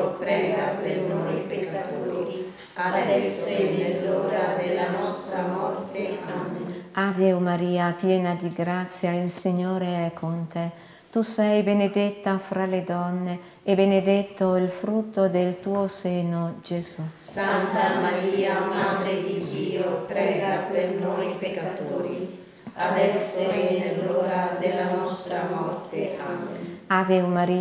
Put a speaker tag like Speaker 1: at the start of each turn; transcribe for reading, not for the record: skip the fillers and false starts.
Speaker 1: Dio, prega per noi peccatori, adesso e nell'ora della nostra morte. Amen.
Speaker 2: Ave Maria, piena di grazia, il Signore è con te. Tu sei benedetta fra le donne e benedetto il frutto del tuo seno, Gesù.
Speaker 1: Santa Maria, Madre di Dio, prega per noi peccatori, adesso e nell'ora della nostra morte. Amen.
Speaker 2: Ave Maria,